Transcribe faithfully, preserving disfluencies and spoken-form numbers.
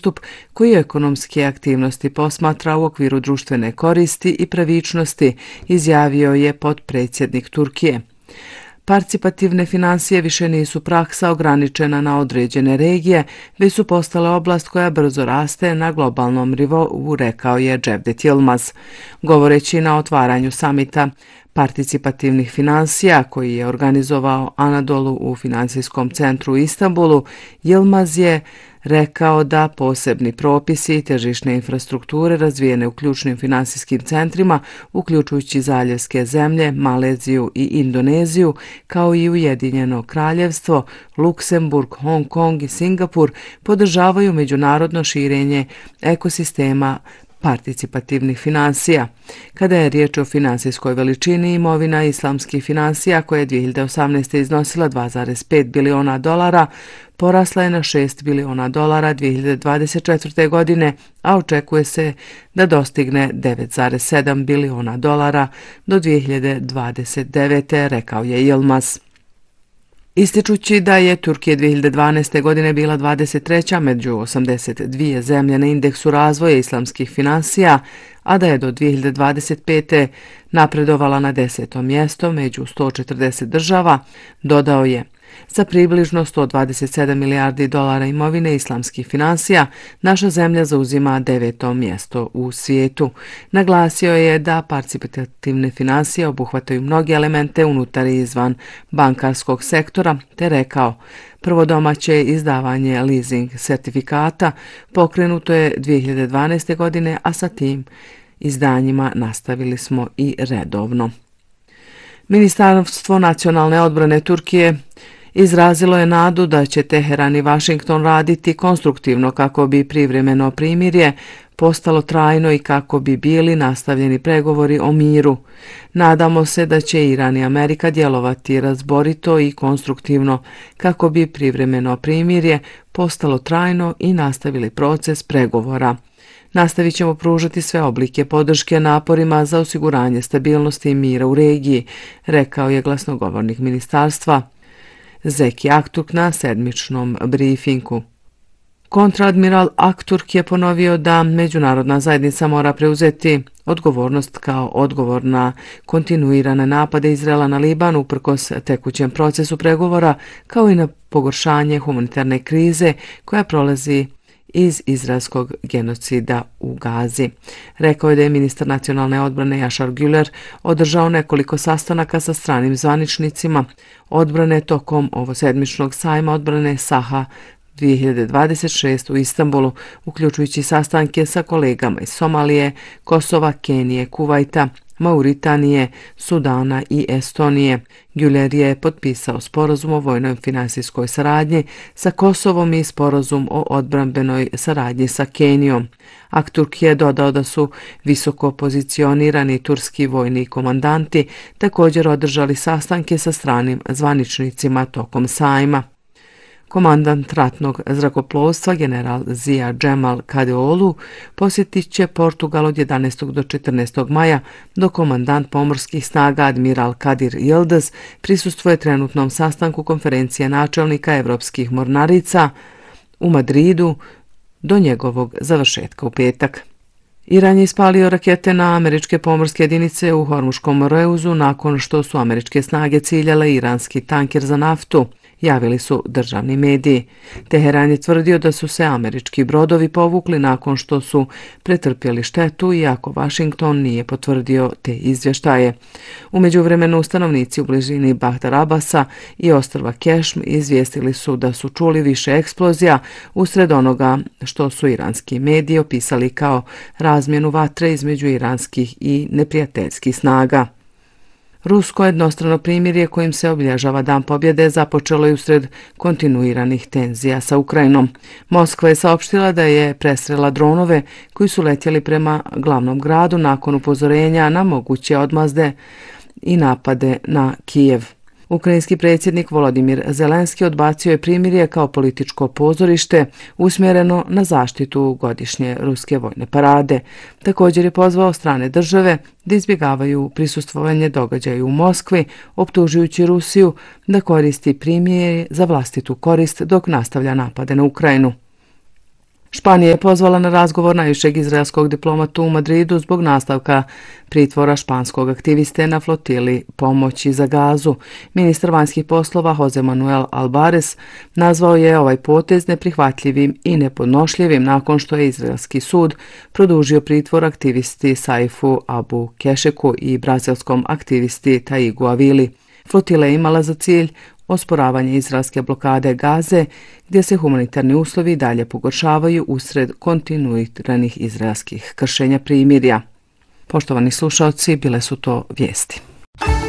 pristup koji ekonomske aktivnosti posmatra u okviru društvene koristi i pravičnosti, izjavio je potpredsjednik Turkije. Participativne finansije više nisu praksa ograničena na određene regije, već su postale oblast koja brzo raste na globalnom nivou, rekao je Cevdet Yılmaz. Govoreći na otvaranju samita participativnih finansija koji je organizovao Anadolu u financijskom centru u Istanbulu, Yılmaz je rekao da posebni propisi i tržišne infrastrukture razvijene u ključnim finansijskim centrima, uključujući zaljevske zemlje, Maleziju i Indoneziju, kao i Ujedinjeno kraljevstvo, Luksemburg, Hong Kong i Singapur, podržavaju međunarodno širenje ekosistema participativnih finansija. Kada je riječ o finansijskoj veličini, imovina islamskih finansija, koja je dvije hiljade osamnaeste. iznosila dva zarez pet biliona dolara, porasla je na šest biliona dolara dvije hiljade dvadeset četvrte. godine, a očekuje se da dostigne devet zarez sedam biliona dolara do dvije hiljade dvadeset devete. rekao je Yılmaz. Ističući da je Turkija dvije hiljade dvanaeste. godine bila dvadeset treća među osamdeset dvije zemlje na indeksu razvoja islamskih finansija, a da je do dvije hiljade dvadeset pete. napredovala na deseto mjesto među sto četrdeset država, dodao je: Sa približno sto dvadeset sedam milijardi dolara imovine islamskih finansija, naša zemlja zauzima deveto mjesto u svijetu. Naglasio je da participativne finansije obuhvataju mnoge elemente unutar i izvan bankarskog sektora, te rekao: Prvo domaće izdavanje leasing sertifikata pokrenuto je dvije hiljade dvanaeste. godine, a sa tim izdanjima nastavili smo i redovno. Ministarstvo nacionalne odbrane Turkije izrazilo je nadu da će Teheran i Vašington raditi konstruktivno kako bi privremeno primirje postalo trajno i kako bi bili nastavljeni pregovori o miru. Nadamo se da će Iran i Amerika djelovati razborito i konstruktivno kako bi privremeno primirje postalo trajno i nastavili proces pregovora. Nastavit ćemo pružati sve oblike podrške naporima za osiguranje stabilnosti i mira u regiji, rekao je glasnogovornik ministarstva Zeki Akturk na sedmičnom brifingu. Kontradmiral Akturk je ponovio da međunarodna zajednica mora preuzeti odgovornost kao odgovor na kontinuirane napade Izraela na Liban uprkos tekućem procesu pregovora, kao i na pogoršanje humanitarne krize koja prolazi iz izraelskog genocida u Gazi. Rekao je da je ministar nacionalne odbrane Yaşar Güler održao nekoliko sastanaka sa stranim zvaničnicima odbrane tokom ovosedmičnog sajma odbrane Saha dvije hiljade dvadeset šeste. u Istanbulu, uključujući sastanke sa kolegama iz Somalije, Kosova, Kenije, Kuvajta, Mauritanije, Sudana i Estonije. Güler je potpisao sporazum o vojnoj finansijskoj saradnji sa Kosovom i sporazum o odbrambenoj saradnji sa Kenijom. Akturk je dodao da su visoko pozicionirani turski vojni komandanti također održali sastanke sa stranim zvaničnicima tokom sajma. Komandant ratnog zrakoplovstva general Zia Cemal Kadeolu posjetit će Portugal od jedanaestog do četrnaestog maja, dok komandant pomorskih snaga admiral Kadir Yıldız prisustvuje trenutnom sastanku konferencije načelnika evropskih mornarica u Madridu do njegovog završetka u petak. Iran je ispalio rakete na američke pomorske jedinice u Hormuškom moreuzu nakon što su američke snage ciljale iranski tanker za naftu, javili su državni mediji. Teheran je tvrdio da su se američki brodovi povukli nakon što su pretrpjeli štetu, iako Vašington nije potvrdio te izvještaje. U međuvremenu stanovnici u blizini Bahdar Abasa i ostrva Kešm izvijestili su da su čuli više eksplozija usred onoga što su iranski mediji opisali kao razmjenu vatre između iranskih i neprijateljskih snaga. Rusko jednostrano primirje kojim se obilježava Dan pobjede započelo je usred kontinuiranih tenzija sa Ukrajinom. Moskva je saopštila da je presrela dronove koji su letjeli prema glavnom gradu nakon upozorenja na moguće odmazde i napade na Kijev. Ukrajinski predsjednik Volodimir Zelenski odbacio je primirje kao političko pozorište usmjereno na zaštitu godišnje ruske vojne parade. Također je pozvao strane države da izbjegavaju prisustvovanje događaju u Moskvi, optužujući Rusiju da koristi primirje za vlastitu korist dok nastavlja napade na Ukrajinu. Španija je pozvala na razgovor najvišeg izraelskog diplomatu u Madridu zbog nastavka pritvora španskog aktiviste na flotili pomoći za Gazu. Ministar vanjskih poslova Jose Manuel Albares nazvao je ovaj potez neprihvatljivim i nepodnošljivim nakon što je izraelski sud produžio pritvor aktivisti Saifu Abu Kešeku i brazilskom aktivisti Taigu Avili. Flotila je imala za cilj osporavanje izraelske blokade Gaze, gdje se humanitarni uslovi dalje pogoršavaju usred kontinuiranih izraelskih kršenja primirja. Poštovani slušalci, bile su to vijesti.